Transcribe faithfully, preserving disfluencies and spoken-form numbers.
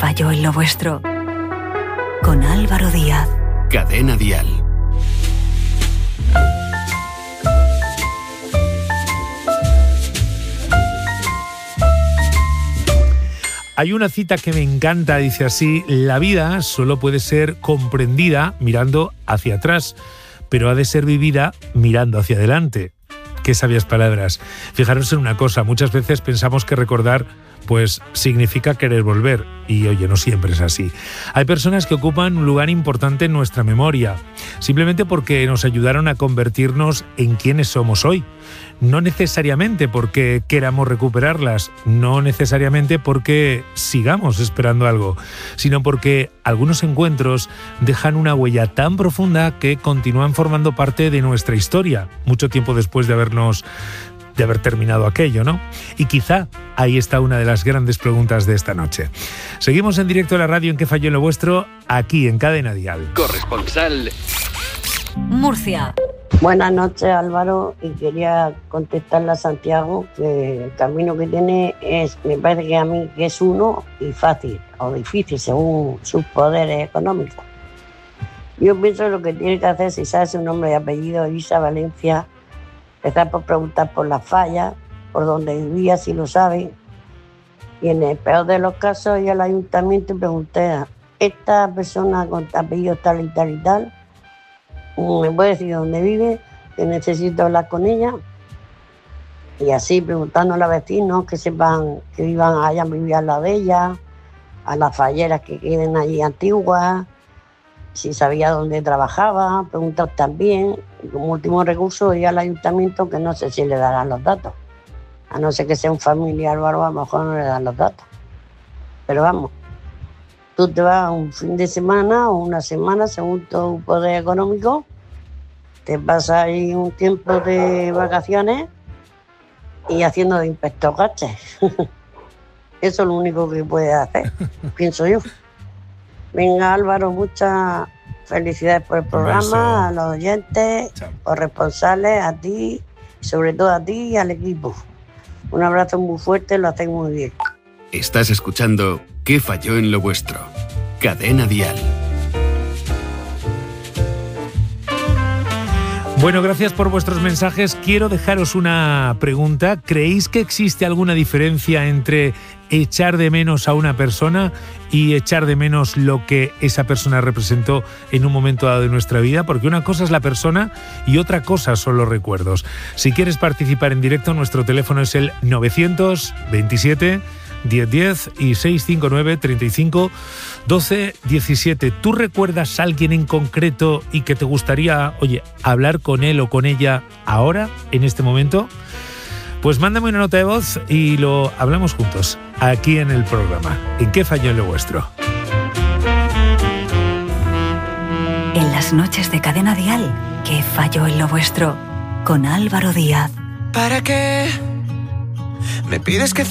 falló en lo vuestro? Con Álvaro Díaz. Cadena Dial. Hay una cita que me encanta, dice así: la vida solo puede ser comprendida mirando hacia atrás, pero ha de ser vivida mirando hacia adelante. Qué sabias palabras. Fijaros en una cosa, muchas veces pensamos que recordar pues significa querer volver, y oye, no siempre es así. Hay personas que ocupan un lugar importante en nuestra memoria, simplemente porque nos ayudaron a convertirnos en quienes somos hoy. No necesariamente porque queramos recuperarlas, no necesariamente porque sigamos esperando algo, sino porque algunos encuentros dejan una huella tan profunda que continúan formando parte de nuestra historia, mucho tiempo después de habernos de haber terminado aquello, ¿no? Y quizá ahí está una de las grandes preguntas de esta noche. Seguimos en directo a la radio en ¿Qué falló en lo vuestro? Aquí en Cadena Dial. Corresponsal Murcia. Buenas noches, Álvaro, y quería contestarle a Santiago que el camino que tiene es, me parece que a mí, que es uno y fácil o difícil según sus poderes económicos. Yo pienso que lo que tiene que hacer, si sabe su nombre y apellido, Elisa Valencia, empezar por preguntar por las fallas, por dónde vivía, si lo sabe. Y en el peor de los casos, ir al ayuntamiento y pregunté a esta persona con apellido tal y tal y tal, ¿me puede decir dónde vive? Que necesito hablar con ella. Y así preguntando a los vecinos que sepan que vivan allá, vivir al lado de ella, a las falleras que queden allí antiguas, si sabía dónde trabajaba, preguntar también. Y como último recurso, ir al ayuntamiento, que no sé si le darán los datos. A no ser que sea un familiar o algo, a lo mejor no le dan los datos. Pero vamos, tú te vas un fin de semana o una semana, según tu poder económico, te pasas ahí un tiempo de vacaciones y haciendo de inspector gaches. Eso es lo único que puedes hacer, pienso yo. Venga, Álvaro, muchas felicidades por el programa, a los oyentes, corresponsales, a ti, y sobre todo a ti y al equipo. Un abrazo muy fuerte, lo hacéis muy bien. Estás escuchando ¿Qué falló en lo vuestro? Cadena Dial. Bueno, gracias por vuestros mensajes. Quiero dejaros una pregunta. ¿Creéis que existe alguna diferencia entre echar de menos a una persona y echar de menos lo que esa persona representó en un momento dado de nuestra vida? Porque una cosa es la persona y otra cosa son los recuerdos. Si quieres participar en directo, nuestro teléfono es el novecientos veintisiete diez diez y seiscientos cincuenta y nueve treinta y cinco doce diecisiete. ¿Tú recuerdas a alguien en concreto y que te gustaría, oye, hablar con él o con ella ahora, en este momento? Pues mándame una nota de voz y lo hablamos juntos, aquí en el programa. ¿En qué falló en lo vuestro? En las noches de Cadena Dial, ¿Qué falló en lo vuestro? Con Álvaro Díaz. ¿Para qué me pides que